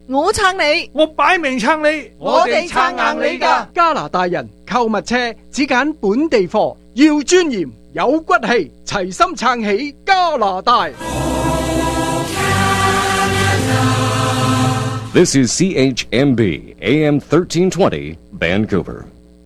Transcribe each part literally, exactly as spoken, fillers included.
我撐你， 我擺明撐你， 我哋撐硬你㗎。 加拿大人購物車只揀本地貨，要尊嚴有骨氣，齊心撐起加拿大。 This is C H M B A M thirteen twenty Vancouver.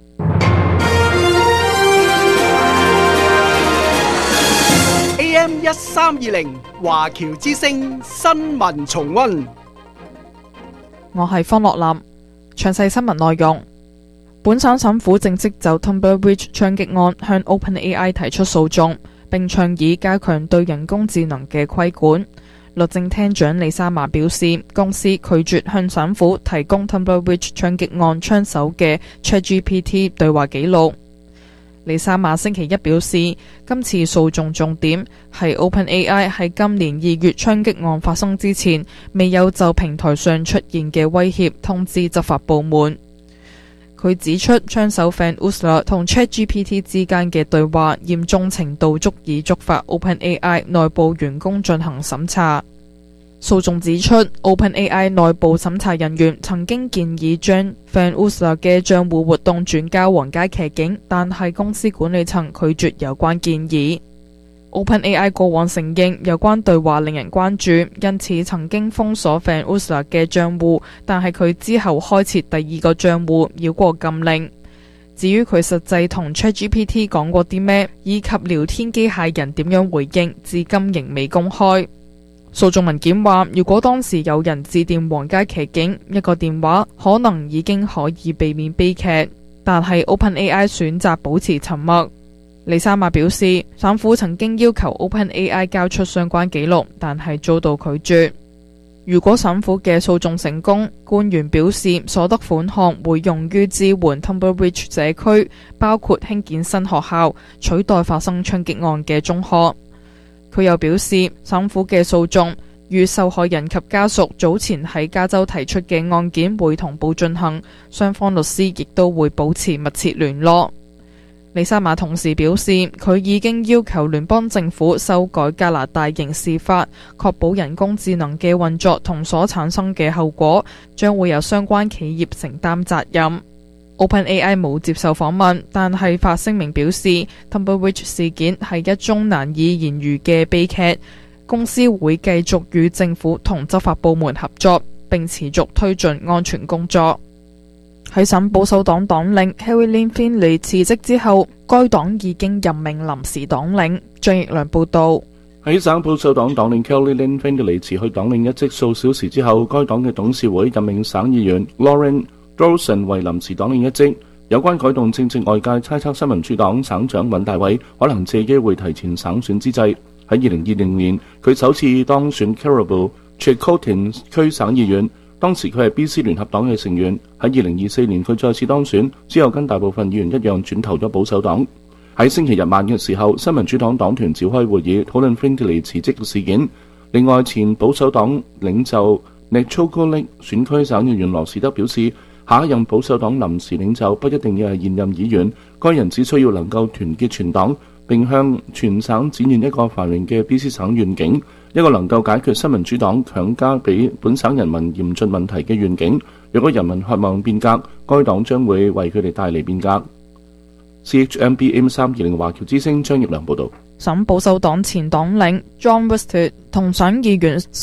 A M 一三二零華僑之聲新聞重溫。 我係方樂林，詳細新聞內容。本省省府正式就 Tumbleweed 槍擊案向 OpenAI 提出訴訟，並倡議加強對人工智能嘅規管。律政廳長李莎瑪表示，公司拒絕向省府提供 Tumbleweed 槍擊案槍手嘅 ChatGPT 對話記錄。李莎瑪星期一表示，今次訴訟重點係 OpenAI 喺今年二月槍擊案發生之前，未有就平台上出現嘅威脅通知執法部門。佢指出，槍手 Van Oosler 同 ChatGPT 之間嘅對話嚴重程度足以觸發 OpenAI 內部員工進行審查。訴訟指出 ，OpenAI 內部審查人員曾經建議將 Van Oosler 嘅賬戶活動轉交皇家騎警，但係公司管理層拒絕有關建議。OpenAI 過往承認有關對話令人關注，因此曾經封鎖 Van Oosler 嘅賬戶，但係佢之後開設第二個賬戶，繞過禁令。至於佢實際同 ChatGPT 講過啲咩，以及聊天機械人點樣回應，至今仍未公開。訴訟文件話，如果當時有人致電皇家騎警，一個電話可能已經可以避免悲劇，但係 OpenAI 選擇保持沉默。李莎瑪表示，省府曾經要求 OpenAI 交出相關記錄，但係遭到拒絕。如果省府嘅訴訟成功，官員表示所得款項會用於支援 Tumbleweed 社區，包括興建新學校，取代發生槍擊案嘅中學。佢又表示，省府嘅訴訟與受害人及家屬早前喺加州提出嘅案件會同步進行，雙方律師亦都會保持密切聯絡。李莎瑪同時表示，佢已經要求聯邦政府修改加拿大刑事法，確保人工智能嘅運作同所產生嘅後果將會由相關企業承擔責任。OpenAI 冇接受訪問，但係發聲明表示 Tumbleweed 事件係一宗難以言喻嘅悲劇，公司會繼續與政府同執法部門合作，並持續推進安全工作。喺省保守黨黨領 Caroline Finley 辭職之後，該黨已經任命臨時黨領。張奕良報道。 喺省保守黨黨領 Caroline Finley 辭去黨領一職數小時之後，該黨嘅董事會任命省議員 Lauren Dawson 為臨時黨領一職。有關改動正值外界猜測新民主黨省長尹大偉可能借機會提前省選之際。喺二零二零年，佢首次當選 Caribou-Chilcotin 區省議員。當時佢係 B C 聯合黨嘅成員，喺二零二四年佢再次當選，之後跟大部分議員一樣轉投咗保守黨。喺星期日晚嘅時候，新民主黨黨團召開會議討論 Finley 辭職嘅事件。另外，前保守黨領袖 Nechokolik 選區省議員羅士德表示，下一任保守黨臨時領袖不一定要係現任議員，該人只需要能夠團結全黨，並向全省展現一個繁榮嘅 B C 省願景。一個能夠解決新民主黨強加俾本省人民嚴峻問題嘅願景。若果人民渴望變革，該黨將會為佢哋帶嚟變革。C H M B M 三二零華僑之聲張奕良報道。 省保守黨前黨領 John Westwood 同省議員